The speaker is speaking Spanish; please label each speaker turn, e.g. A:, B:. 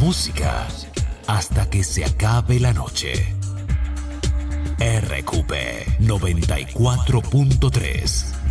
A: música hasta que se acabe la noche. RQP 94.3